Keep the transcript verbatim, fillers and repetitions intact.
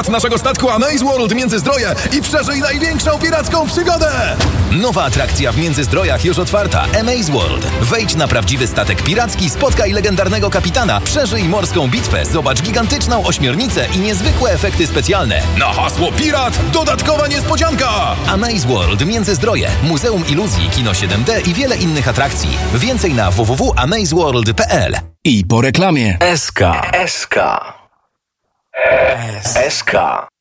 pokład naszego statku Amaze World Międzyzdroje i przeżyj największą piracką przygodę! Nowa atrakcja w Międzyzdrojach już otwarta. Amaze World. Wejdź na prawdziwy statek piracki, spotkaj legendarnego kapitana, przeżyj morską bitwę, zobacz gigantyczną ośmiornicę i niezwykłe efekty specjalne. Na hasło pirat dodatkowa niespodzianka! Amaze World Międzyzdroje, Muzeum Iluzji, Kino siedem D i wiele innych atrakcji. Więcej na w w w kropka amaze world kropka p l. I po reklamie. S K. S K. S K.